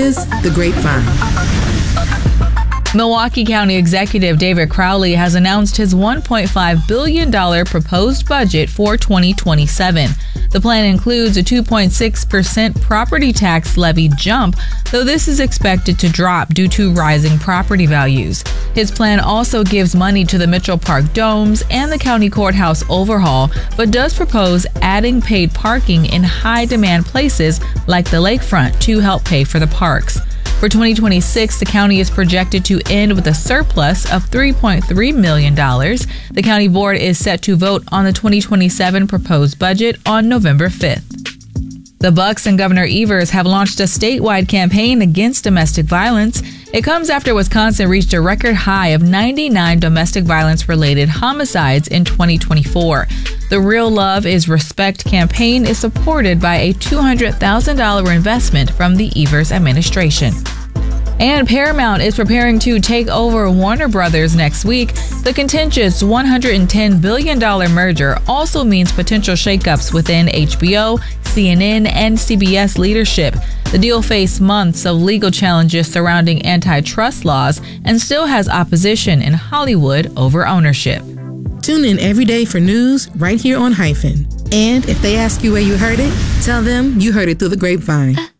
is The Grapevine. Milwaukee County Executive David Crowley has announced his $1.5 billion proposed budget for 2027. The plan includes a 2.6% property tax levy jump, though this is expected to drop due to rising property values. His plan also gives money to the Mitchell Park domes and the county courthouse overhaul, but does propose adding paid parking in high-demand places like the lakefront to help pay for the parks. For 2026, the county is projected to end with a surplus of $3.3 million. The county board is set to vote on the 2027 proposed budget on November 5th. The Bucks and Governor Evers have launched a statewide campaign against domestic violence. It comes after Wisconsin reached a record high of 99 domestic violence-related homicides in 2024. The Real Love is Respect campaign is supported by a $200,000 investment from the Evers administration. And Paramount is preparing to take over Warner Brothers next week. The contentious $110 billion merger also means potential shakeups within HBO, CNN, and CBS leadership. The deal faced months of legal challenges surrounding antitrust laws and still has opposition in Hollywood over ownership. Tune in every day for news right here on Hyphen. And if they ask you where you heard it, tell them you heard it through the grapevine.